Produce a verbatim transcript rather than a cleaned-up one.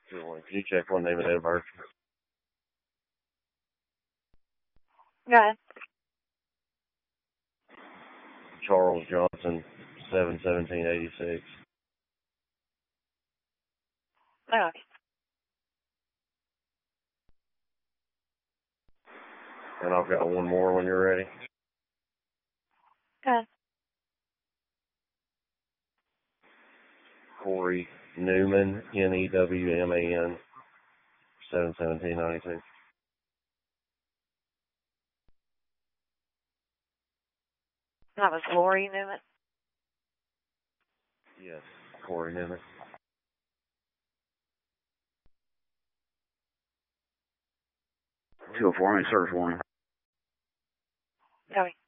Good one. Can you check one name and date of birth? Go ahead. Charles Johnson, seven seventeen eighty six. Okay. And I've got one more when you're ready. Go ahead. Corey Newman, N E W M A N, seven seventeen ninety two. That was Lori Newman. Yes, Corey Newman. two oh four, search warrant. Copy.